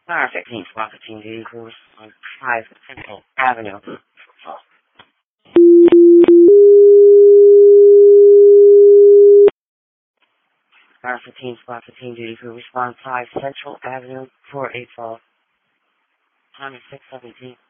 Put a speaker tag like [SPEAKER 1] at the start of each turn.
[SPEAKER 1] Fire 16, SWAT 15 duty crews on 5 Central Avenue. Fire 15, SWAT 15 duty crew respond 5 Central Avenue 484. Time is 6:17.